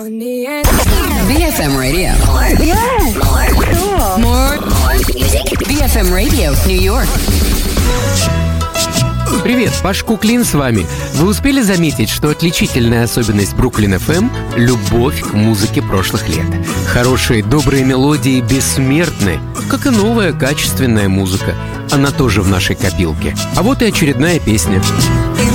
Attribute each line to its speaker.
Speaker 1: BFM Radio.
Speaker 2: Yes. Cool.
Speaker 1: More music. BFM Radio, New York.
Speaker 3: Привет, Паш Куклин с вами. Вы успели заметить, что отличительная особенность Бруклин FM – любовь к музыке прошлых лет? Хорошие, добрые мелодии бессмертны, как и новая качественная музыка. Она тоже в нашей копилке. А вот и очередная песня.